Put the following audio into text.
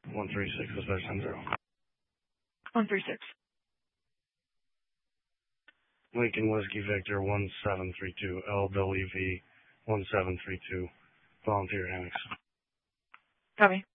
136 is 570. 136. Lincoln Whiskey Victor 1732, LWV 1732, Volunteer Annex. Copy.